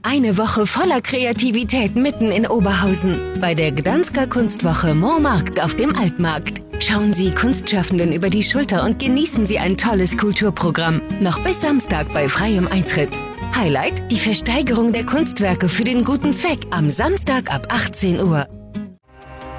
Eine Woche voller Kreativität mitten in Oberhausen. Bei der Gdansker Kunstwoche Montmarkt auf dem Altmarkt. Schauen Sie Kunstschaffenden über die Schulter und genießen Sie ein tolles Kulturprogramm. Noch bis Samstag bei freiem Eintritt. Highlight: die Versteigerung der Kunstwerke für den guten Zweck am Samstag ab 18 Uhr.